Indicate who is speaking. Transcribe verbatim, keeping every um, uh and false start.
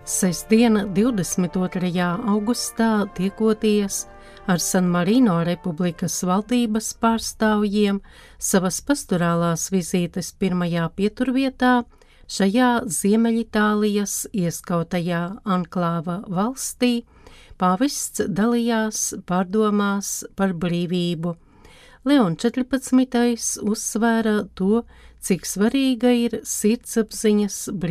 Speaker 1: Sestdiena, divdesmit otrajā augustā, tiekoties ar San Marino Republikas valdības pārstāvjiem savas pastorālās vizītes pirmajā pieturvietā, šajā Ziemeļitālijas ieskautajā anklāva valstī, pāvests dalījās pārdomās par brīvību. Leons četrpadsmitais uzsvēra to, cik svarīga ir sirdsapziņas brīvība.